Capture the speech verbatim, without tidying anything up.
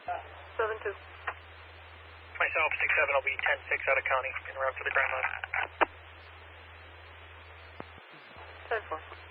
seven two. Myself, six seven will be ten six out of county, en route to the Grand Line. ten four.